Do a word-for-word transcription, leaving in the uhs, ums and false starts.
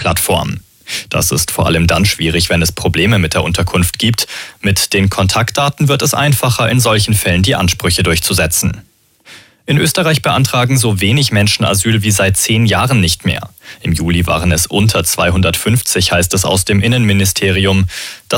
Online-Plattform. Das ist vor allem dann schwierig, wenn es Probleme mit der Unterkunft gibt. Mit den Kontaktdaten wird es einfacher, in solchen Fällen die Ansprüche durchzusetzen. In Österreich beantragen so wenig Menschen Asyl wie seit zehn Jahren nicht mehr. Im Juli waren es unter zweihundertfünfzig, heißt es aus dem Innenministerium. Das